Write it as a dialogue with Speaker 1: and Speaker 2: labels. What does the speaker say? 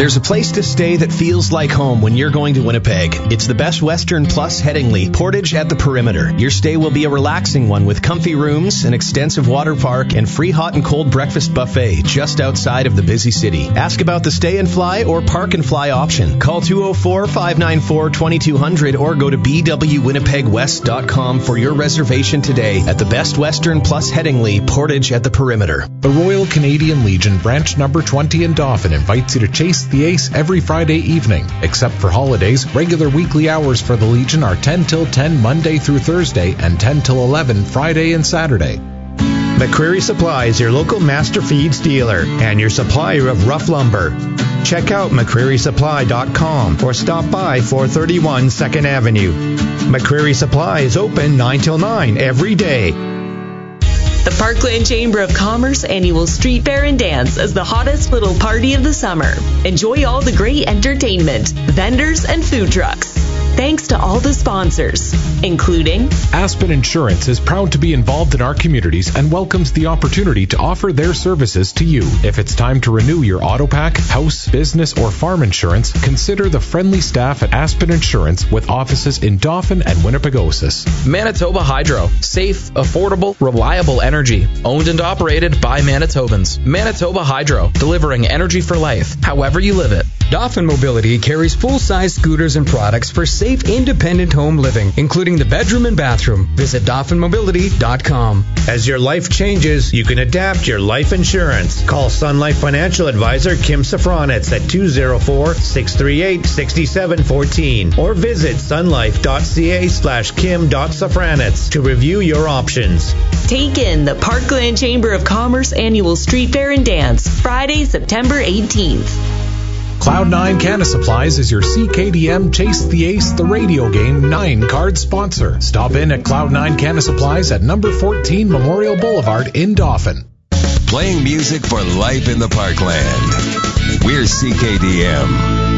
Speaker 1: There's a place to stay that feels like home when you're going to Winnipeg. It's the Best Western Plus Headingley Portage at the Perimeter. Your stay will be a relaxing one with comfy rooms, an extensive water park, and free hot and cold breakfast buffet just outside of the busy city. Ask about the stay and fly or park and fly option. Call 204-594-2200 or go to bwwinnipegwest.com for your reservation today at the Best Western Plus Headingley Portage at the Perimeter.
Speaker 2: The Royal Canadian Legion branch number 20 in Dauphin invites you to chase the ace every Friday evening. Except for holidays, regular weekly hours for the Legion are 10 till 10 Monday through Thursday and 10 till 11 Friday and Saturday.
Speaker 3: McCreary Supply is your local master feeds dealer and your supplier of rough lumber. Check out McCrearySupply.com or stop by 431 2nd Avenue. McCreary Supply is open 9 till 9 every day.
Speaker 4: The Parkland Chamber of Commerce annual Street Fair and Dance is the hottest little party of the summer. Enjoy all the great entertainment, vendors, and food trucks. Thanks to all the sponsors, including
Speaker 2: Aspen Insurance is proud to be involved in our communities and welcomes the opportunity to offer their services to you. If it's time to renew your auto pack, house, business, or farm insurance, consider the friendly staff at Aspen Insurance with offices in Dauphin and Winnipegosis.
Speaker 5: Manitoba Hydro. Safe, affordable, reliable energy. Owned and operated by Manitobans. Manitoba Hydro. Delivering energy for life, however you live it.
Speaker 6: Dauphin Mobility carries full-size scooters and products for safe, independent home living, including the bedroom and bathroom. Visit DauphinMobility.com.
Speaker 3: As your life changes, you can adapt your life insurance. Call Sun Life Financial Advisor Kim Safranitz at 204-638-6714 or visit sunlife.ca/kim.safranitz to review your options.
Speaker 4: Take in the Parkland Chamber of Commerce annual Street Fair and Dance, Friday, September 18th.
Speaker 2: Cloud9 Canna Supplies is your CKDM Chase the Ace the radio game 9-card sponsor. Stop in at Cloud9 Canna Supplies at number 14 Memorial Boulevard in Dauphin.
Speaker 7: Playing music for life in the Parkland. We're CKDM.